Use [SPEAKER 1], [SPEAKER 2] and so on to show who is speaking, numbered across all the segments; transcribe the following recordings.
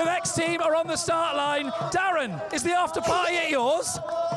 [SPEAKER 1] The next team are on the start line. Darren, is the after party at yours?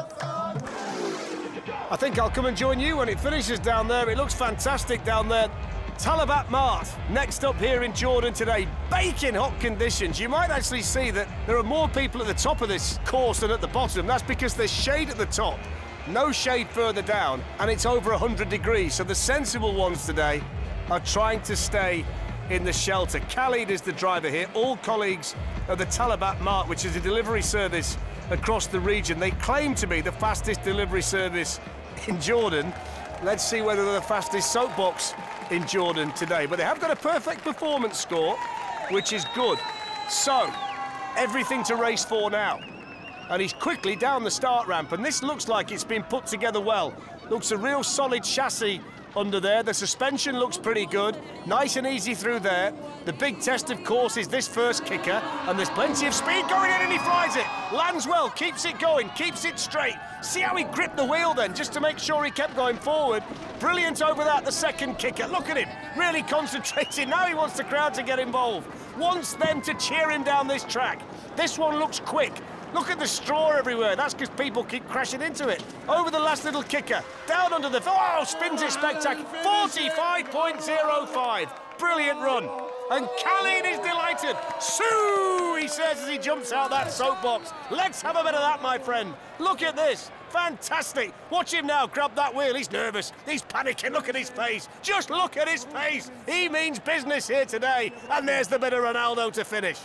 [SPEAKER 2] I think I'll come and join you when it finishes down there. It looks fantastic down there. Talabat Mart, next up here in Jordan today. Baking hot conditions. You might actually see that there are more people at the top of this course than at the bottom. That's because there's shade at the top, no shade further down, and it's over 100 degrees. So the sensible ones today are trying to stay in the shelter. Khalid is the driver here. All colleagues of the Talabat Mart, which is a delivery service across the region. They claim to be the fastest delivery service in Jordan. Let's see whether they're the fastest soapbox in Jordan today. But they have got a perfect performance score, which is good. So, everything to race for now. And he's quickly down the start ramp, and this looks like it's been put together well. Looks a real solid chassis under there. The suspension looks pretty good. Nice and easy through there. The big test, of course, is this first kicker, and there's plenty of speed going in, and he flies it. Lands well, keeps it going, keeps it straight. See how he gripped the wheel then, just to make sure he kept going forward. Brilliant over that, the second kicker. Look at him, really concentrating. Now he wants the crowd to get involved. Wants them to cheer him down this track. This one looks quick. Look at the straw everywhere. That's because people keep crashing into it. Over the last little kicker. Down under the... Oh, spins it spectacular. 45.05. Brilliant run. And Khalid is delighted. Sue, he says as he jumps out that soapbox. Let's have a bit of that, my friend. Look at this. Fantastic. Watch him now grab that wheel. He's nervous. He's panicking. Look at his face. Just look at his face. He means business here today. And there's the bit of Ronaldo to finish.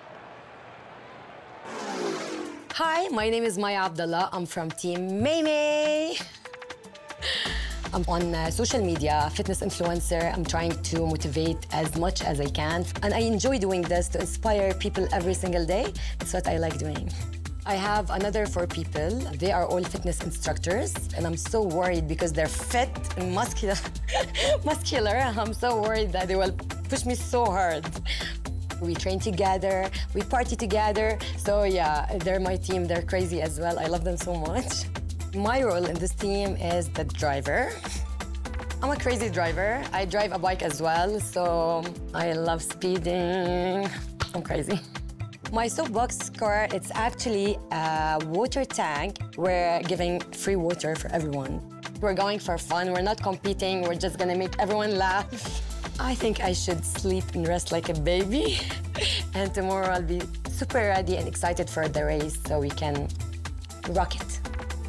[SPEAKER 3] Hi, my name is Maya Abdullah. I'm from Team Maymay. I'm on social media, fitness influencer. I'm trying to motivate as much as I can. And I enjoy doing this to inspire people every single day. It's what I like doing. I have another 4 people. They are all fitness instructors. And I'm so worried because they're fit and muscular. I'm so worried that they will push me so hard. We train together, we party together. So yeah, they're my team, they're crazy as well. I love them so much. My role in this team is the driver. I'm a crazy driver. I drive a bike as well, so I love speeding. I'm crazy. My soapbox car, it's actually a water tank. We're giving free water for everyone. We're going for fun, we're not competing, we're just gonna make everyone laugh. I think I should sleep and rest like a baby. And tomorrow I'll be super ready and excited for the race so we can rock it.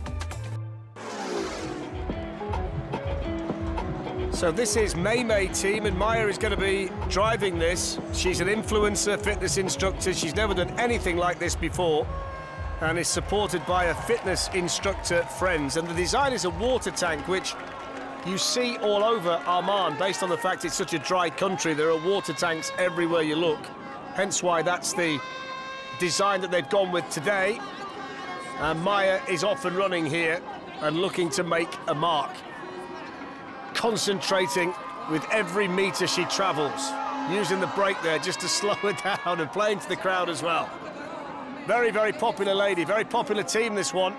[SPEAKER 2] So this is Maymay team, and Maya is going to be driving this. She's an influencer, fitness instructor. She's never done anything like this before and is supported by a fitness instructor friends. And the design is a water tank, which you see all over Amman, based on the fact it's such a dry country. There are water tanks everywhere you look. Hence why that's the design that they've gone with today. And Maya is off and running here and looking to make a mark. Concentrating with every metre she travels. Using the brake there just to slow her down and playing to the crowd as well. Very, very popular lady, very popular team, this one.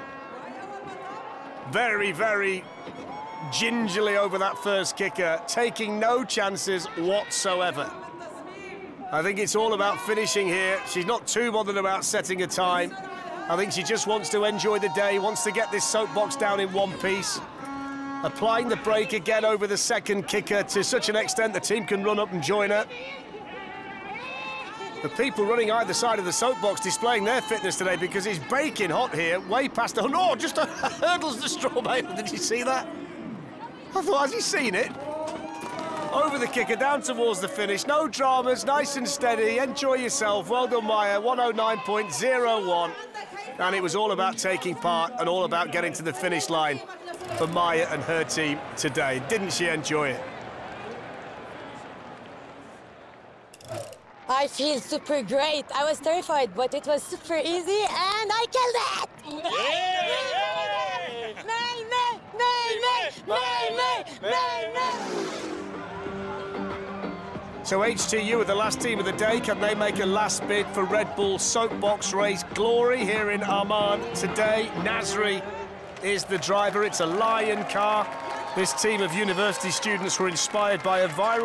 [SPEAKER 2] Very, very gingerly over that first kicker, taking no chances whatsoever. I think it's all about finishing here. She's not too bothered about setting a time. I think she just wants to enjoy the day, wants to get this soapbox down in one piece. Applying the brake again over the second kicker to such an extent the team can run up and join her. The people running either side of the soapbox displaying their fitness today because it's baking hot here, way past the... Oh, just hurdles the straw bale. Did you see that? I thought, has he seen it? Over the kicker, down towards the finish. No dramas, nice and steady. Enjoy yourself. Well done, Maya. 109.01. And it was all about taking part and all about getting to the finish line for Maya and her team today. Didn't she enjoy it?
[SPEAKER 3] I feel super great. I was terrified, but it was super easy, and I killed it!
[SPEAKER 2] So HTU are the last team of the day. Can they make a last bid for Red Bull Soapbox Race Glory here in Amman today? Nasri is the driver. It's a Lion car. This team of university students were inspired by a viral